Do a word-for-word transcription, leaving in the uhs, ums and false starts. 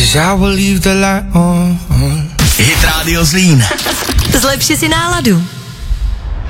'cause I will leave the light on. Hit Radio Zlín. Zlepši si náladu.